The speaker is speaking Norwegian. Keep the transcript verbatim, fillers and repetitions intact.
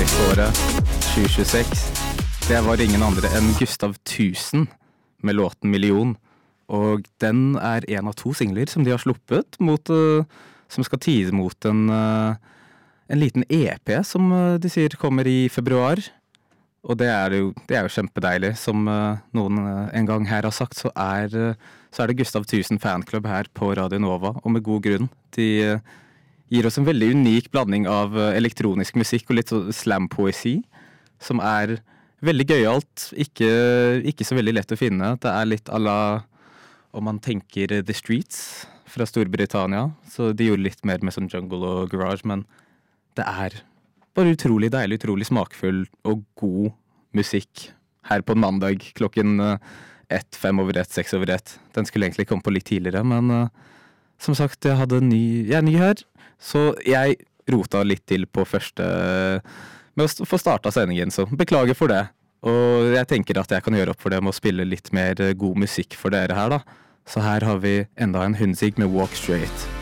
krigsåret tjue tjueseks. Det var ingen andre enn Gustav Tusen med låten Million. Og den er en av to singler som de har sluppet, mot, uh, som skal tease mot en, uh, en liten E P som uh, de sier kommer i februar. Og det er jo, det er jo kjempedeilig. Som uh, noen uh, en gang her har sagt, så er, uh, så er det Gustav Tusen fanklubb her på Radio Nova, og med god grunn. De uh, gir oss en veldig unik blanding av uh, elektronisk musikk og litt uh, slampoesi, som er veldig gøyalt, ikke, ikke så veldig lett å finne. Det er litt à la om man tenker The Streets fra Storbritannia, så de gjorde litt mer med sånn jungle og garage, men det er bare utrolig deilig, utrolig smakfull og god musikk her på en mandag klokken ett, fem over ett, seks over ett. Den skulle egentlig komme på litt tidligere, men uh, som sagt, jeg hadde en ny, jeg er ny her, så jeg rota litt til på første, med å få starta sendingen, så beklager for det. Og jeg tenker at jeg kan gjøre opp for det med å spille litt mer god musikk for dere her da. Så her har vi enda en Hunzig med Walk Straight.